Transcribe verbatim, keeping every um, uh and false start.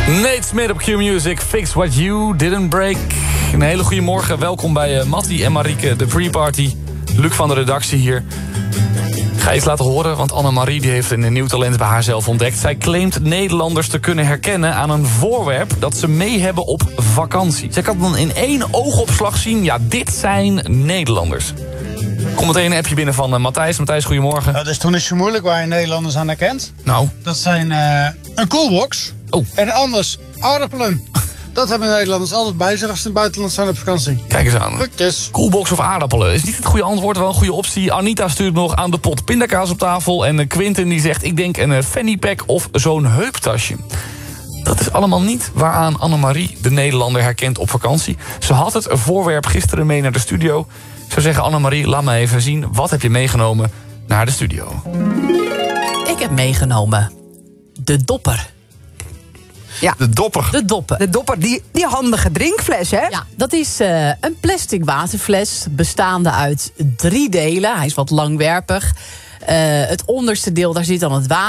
Nate Smith op Q-Music, Fix What You Didn't Break. Een hele goede morgen, welkom bij uh, Mattie en Marieke, de pre-party. Luc van de redactie hier. Ik ga iets laten horen, want Annemarie die heeft een nieuw talent bij haarzelf ontdekt. Zij claimt Nederlanders te kunnen herkennen aan een voorwerp dat ze mee hebben op vakantie. Zij kan dan in één oogopslag zien, ja, dit zijn Nederlanders. Kom meteen een appje binnen van uh, Matthijs. Matthijs, goedemorgen. Dat is toch niet zo moeilijk waar je Nederlanders aan herkent? Nou. Dat zijn uh, een koelbox Oh. en anders aardappelen. Dat hebben Nederlanders altijd bij zich als ze in het buitenland zijn op vakantie. Kijk eens aan. Groetjes. Koelbox of aardappelen is niet het goede antwoord, wel een goede optie. Anita stuurt nog aan de pot pindakaas op tafel. En Quinten die zegt, ik denk een uh, fanny pack of zo'n heuptasje. Dat is allemaal niet waaraan Annemarie de Nederlander herkent op vakantie. Ze had het voorwerp gisteren mee naar de studio. Ik zou zeggen, Annemarie, laat me even zien. Wat heb je meegenomen naar de studio? Ik heb meegenomen de dopper. Ja, De dopper. De dopper. de dopper, die, die handige drinkfles, hè? Ja, dat is uh, een plastic waterfles bestaande uit drie delen. Hij is wat langwerpig. Uh, het onderste deel, daar zit dan het water.